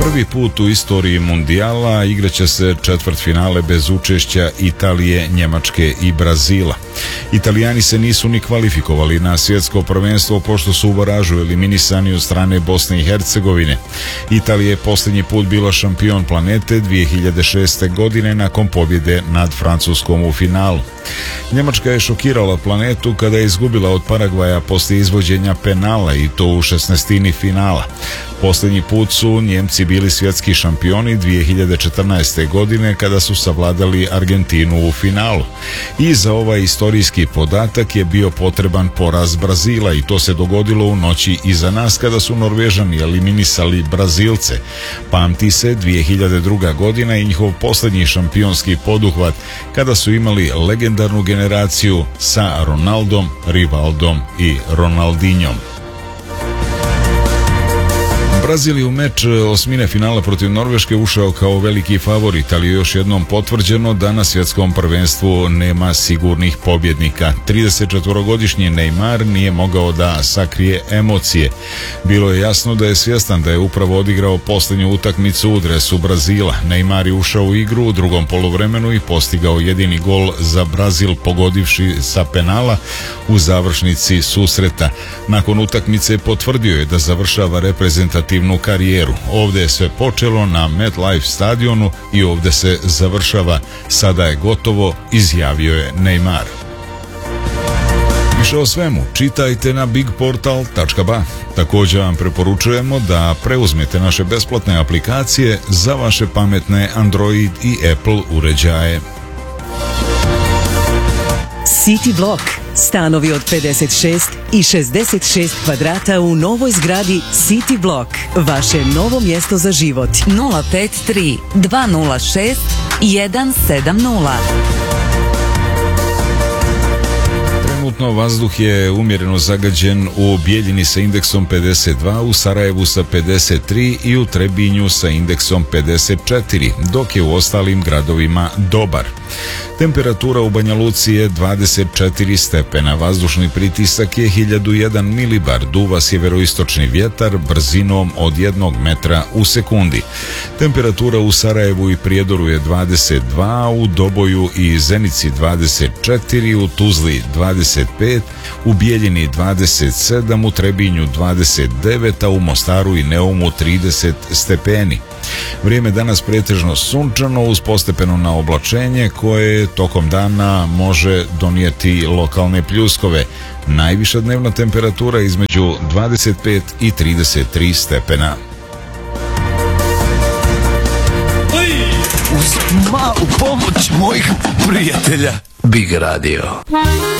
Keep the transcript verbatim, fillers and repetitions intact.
Prvi put u istoriji mundijala igraće se četvrtfinale bez učešća Italije, Njemačke i Brazila. Italijani se nisu ni kvalifikovali na svjetsko prvenstvo pošto su u baražu eliminisani od strane Bosne i Hercegovine. Italija je posljednji put bila šampion planete dvije hiljade šeste. godine nakon pobjede nad Francuskom u finalu. Njemačka je šokirala planetu kada je izgubila od Paragvaja poslije izvođenja penala i to u šesnaestini finala. Posljednji put su Njemci bili svjetski šampioni dvije hiljade četrnaeste. godine kada su savladali Argentinu u finalu. I za ovaj istorijski podatak je bio potreban poraz Brazila i to se dogodilo u noći iza nas kada su Norvežani eliminisali Brazilce. Pamti se dvije hiljade druga. godina i njihov posljednji šampionski poduhvat kada su imali legendarnu generaciju sa Ronaldom, Rivaldom i Ronaldinjom. Brazil je u meč osmine finala protiv Norveške ušao kao veliki favorit, ali je još jednom potvrđeno da na svjetskom prvenstvu nema sigurnih pobjednika. tridesetčetvorogodišnji Neymar nije mogao da sakrije emocije. Bilo je jasno da je svjestan da je upravo odigrao posljednju utakmicu u dresu Brazila. Neymar je ušao u igru u drugom poluvremenu i postigao jedini gol za Brazil pogodivši sa penala u završnici susreta. Nakon utakmice potvrdio je da završava reprezentativnu karijeru. Ovdje je sve počelo na MetLife stadionu i ovdje se završava. Sada je gotovo, izjavio je Neymar. Više o svemu čitajte na big portal tačka ba. Također vam preporučujemo da preuzmete naše besplatne aplikacije za vaše pametne Android i Apple uređaje. City Block. Stanovi od pedeset šest i šezdeset šest kvadrata u novoj zgradi City Block. Vaše novo mjesto za život. nula pet tri dva nula šest jedan sedam nula. Trenutno vazduh je umjereno zagađen u Bijeljini sa indeksom pedeset dva, u Sarajevu sa pedeset tri i u Trebinju sa indeksom pedeset četiri, dok je u ostalim gradovima dobar. Temperatura u Banja Luci je dvadeset četiri stepena, vazdušni pritisak je hiljadu jedan milibar, duva sjeveroistočni vjetar brzinom od jednog metra u sekundi. Temperatura u Sarajevu i Prijedoru je dvadeset dva, u Doboju i Zenici dvadeset četiri, u Tuzli dvadeset pet, u Bijeljini dvadeset sedam, u Trebinju dvadeset devet, a u Mostaru i Neumu trideset stepeni. Vrijeme danas pretežno sunčano uz postepeno naoblačenje koje tokom dana može donijeti lokalne pljuskove. Najviša dnevna temperatura između dvadeset pet i trideset tri stepena. Uz malu pomoć mojih prijatelja Big Radio.